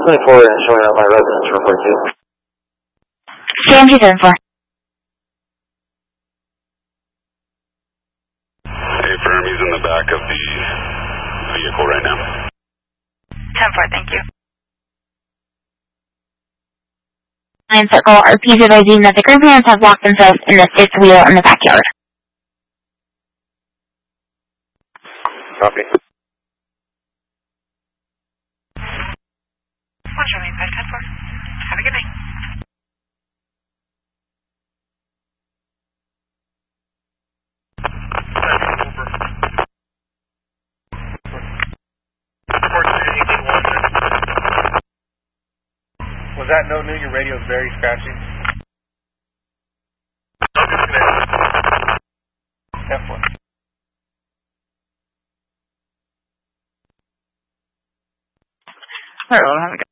24 and showing up my residence, report 2. CMG 74. Hey, firm, he's in the back of the vehicle right now. 10-4, thank you. 9 Circle, RPs advising that the grandparents have locked themselves in the fifth wheel in the backyard. Copy. Watch your 510-4. Have a good night. Was that note new? Your radio is very scratchy. F1. Have a good